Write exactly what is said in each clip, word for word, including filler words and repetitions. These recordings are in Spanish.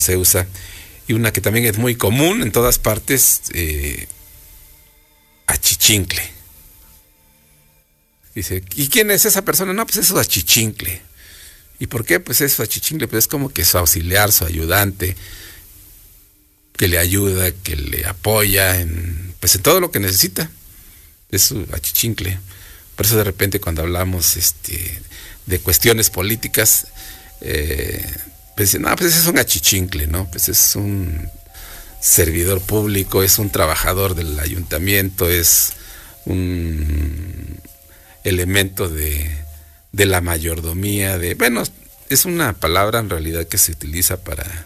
se usa. Y una que también es muy común en todas partes, eh, achichincle. Dice, ¿y quién es esa persona? No, pues es su achichincle. ¿Y por qué? Pues es su achichincle, pues es como que su auxiliar, su ayudante, que le ayuda, que le apoya en, pues en todo lo que necesita. Es su achichincle. Por eso de repente cuando hablamos este, de cuestiones políticas, eh, pues dicen, no, pues ese es un achichincle, ¿no? Pues es un servidor público, es un trabajador del ayuntamiento, es un elemento de, de la mayordomía, de, bueno, es una palabra en realidad que se utiliza para,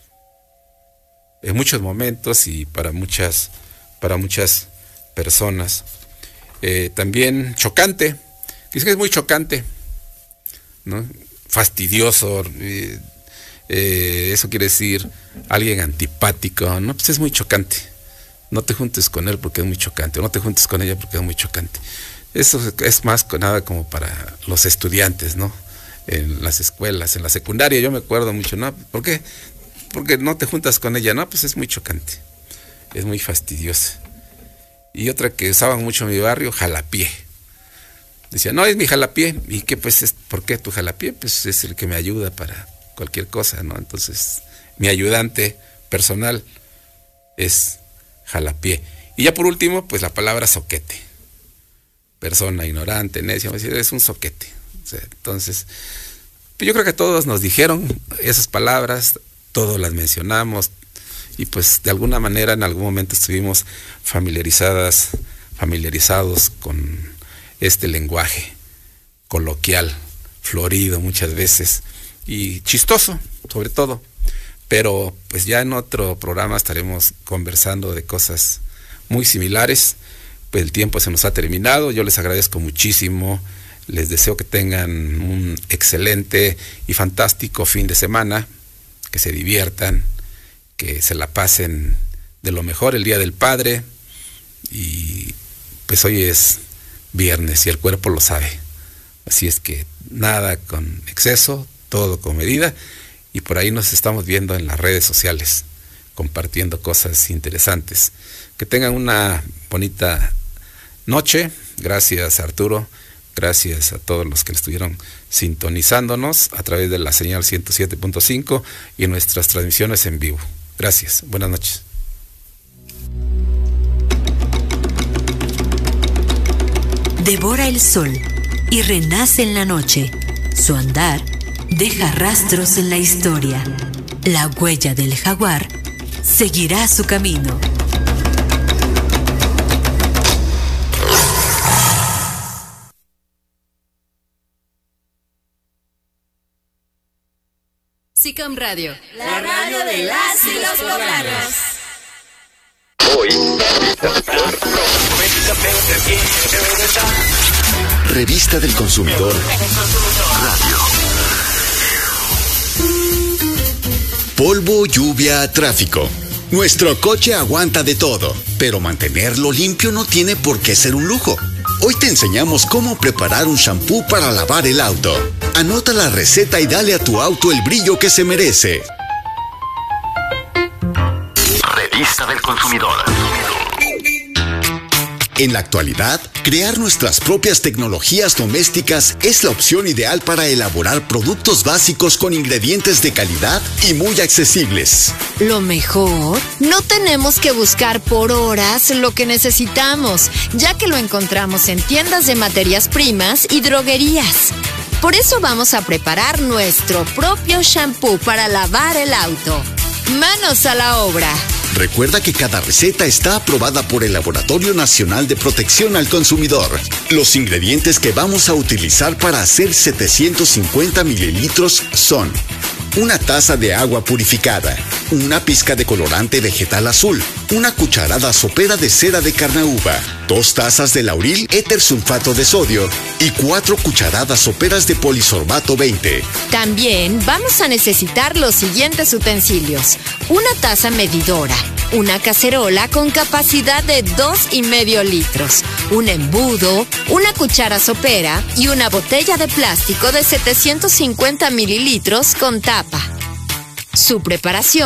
en muchos momentos y para muchas, para muchas personas. Eh, también chocante, dice que es muy chocante, ¿no? Fastidioso, eh, eh, eso quiere decir alguien antipático, ¿no? Pues es muy chocante. No te juntes con él porque es muy chocante, o no te juntes con ella porque es muy chocante. Eso es más que nada como para los estudiantes, ¿no? En las escuelas, en la secundaria, yo me acuerdo mucho, ¿no? ¿Por qué? Porque no te juntas con ella, no, pues es muy chocante, es muy fastidiosa. Y otra que usaban mucho en mi barrio, jalapié. Decía, no, es mi jalapié. ¿Y qué pues es? ¿Por qué tu jalapié? Pues es el que me ayuda para cualquier cosa, ¿no? Entonces, mi ayudante personal es jalapié. Y ya por último, pues la palabra soquete. Persona ignorante, necia, es un soquete. O sea, entonces, pues yo creo que todos nos dijeron esas palabras, todos las mencionamos, y pues de alguna manera en algún momento estuvimos familiarizadas, familiarizados con este lenguaje coloquial, florido muchas veces, y chistoso sobre todo. Pero pues ya en otro programa estaremos conversando de cosas muy similares. Pues el tiempo se nos ha terminado, yo les agradezco muchísimo, les deseo que tengan un excelente y fantástico fin de semana, que se diviertan, que se la pasen de lo mejor el Día del Padre, y pues hoy es viernes y el cuerpo lo sabe, así es que nada con exceso, todo con medida, y por ahí nos estamos viendo en las redes sociales, compartiendo cosas interesantes. Que tengan una bonita noche. Gracias, Arturo. Gracias a todos los que estuvieron sintonizándonos a través de la señal ciento siete punto cinco y en nuestras transmisiones en vivo. Gracias. Buenas noches. Devora el sol y renace en la noche. Su andar deja rastros en la historia. La huella del jaguar seguirá su camino. SICAM Radio, la radio de las y los poblanos. Hoy, Revista del Consumidor Radio. Polvo, lluvia, tráfico. Nuestro coche aguanta de todo, pero mantenerlo limpio no tiene por qué ser un lujo. Hoy te enseñamos cómo preparar un shampoo para lavar el auto. Anota la receta y dale a tu auto el brillo que se merece. Revista del Consumidor. En la actualidad, crear nuestras propias tecnologías domésticas es la opción ideal para elaborar productos básicos con ingredientes de calidad y muy accesibles. Lo mejor, no tenemos que buscar por horas lo que necesitamos, ya que lo encontramos en tiendas de materias primas y droguerías. Por eso vamos a preparar nuestro propio shampoo para lavar el auto. ¡Manos a la obra! Recuerda que cada receta está aprobada por el Laboratorio Nacional de Protección al Consumidor. Los ingredientes que vamos a utilizar para hacer setecientos cincuenta mililitros son: una taza de agua purificada, una pizca de colorante vegetal azul, una cucharada sopera de cera de carnauba, dos tazas de lauril éter sulfato de sodio y cuatro cucharadas soperas de polisorbato veinte. También vamos a necesitar los siguientes utensilios: una taza medidora, una cacerola con capacidad de dos y medio litros, un embudo, una cuchara sopera y una botella de plástico de setecientos cincuenta mililitros con tapa. Su preparación